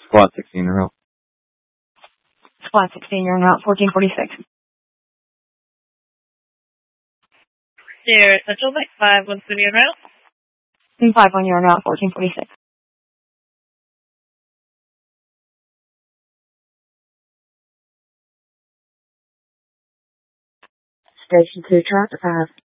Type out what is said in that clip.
Squad 16 en route. Squad 16, you're en route 1446. Sierra Central, 5-1 City en route. 5-1, you're en route 1446. Station 2, Traffic 5.